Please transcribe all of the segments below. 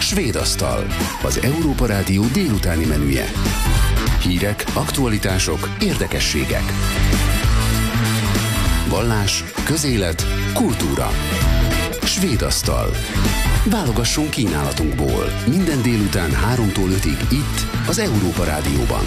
Svédasztal, az Európa Rádió délutáni menüje. Hírek, aktualitások, érdekességek. Vallás, közélet, kultúra. Svédasztal. Válogassunk kínálatunkból. Minden délután 3-tól 5-ig itt, az Európa Rádióban.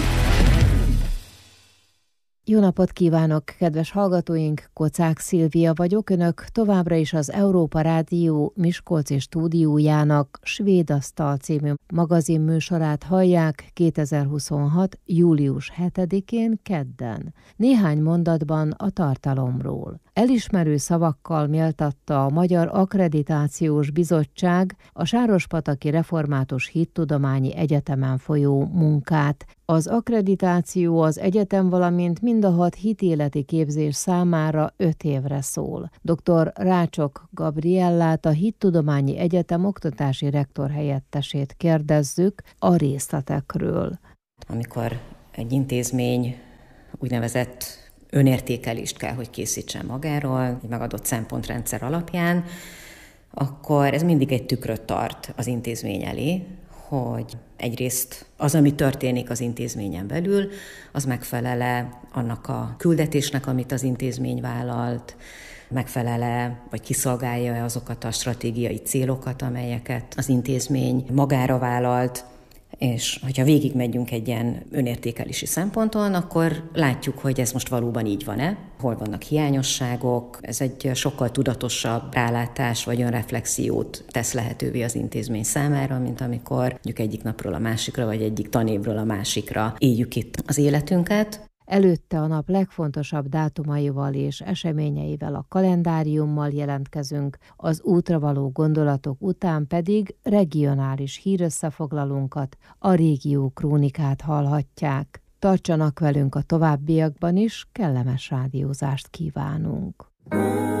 Jó napot kívánok, kedves hallgatóink! Kocák Szilvia vagyok, Önök továbbra is az Európa Rádió Miskolci stúdiójának Svédasztal című magazinműsorát hallják 2026. július 7-én kedden. Néhány mondatban a tartalomról. Elismerő szavakkal méltatta a Magyar Akkreditációs Bizottság a Sárospataki Református Hittudományi Egyetemen folyó munkát. Az akkreditáció az egyetem, valamint mind a 6 hitéleti képzés számára 5 évre szól. Dr. Rácsok Gabriellát, a Hittudományi Egyetem oktatási rektor helyettesét kérdezzük a részletekről. Amikor egy intézmény úgynevezett önértékelést kell, hogy készítsen magáról, egy megadott szempontrendszer alapján, akkor ez mindig egy tükröt tart az intézmény elé, hogy egyrészt az, ami történik az intézményen belül, az megfelele annak a küldetésnek, amit az intézmény vállalt, megfelele, vagy kiszolgálja azokat a stratégiai célokat, amelyeket az intézmény magára vállalt, és hogyha végigmegyünk egy ilyen önértékelési szemponton, akkor látjuk, hogy ez most valóban így van-e, hol vannak hiányosságok, ez egy sokkal tudatosabb rálátás vagy önreflexiót tesz lehetővé az intézmény számára, mint amikor mondjuk egyik napról a másikra, vagy egyik tanévről a másikra éljük itt az életünket. Előtte a nap legfontosabb dátumaival és eseményeivel, a kalendáriummal jelentkezünk, az útra való gondolatok után pedig regionális hírösszefoglalónkat, a régió krónikát hallhatják. Tartsanak velünk a továbbiakban is, kellemes rádiózást kívánunk!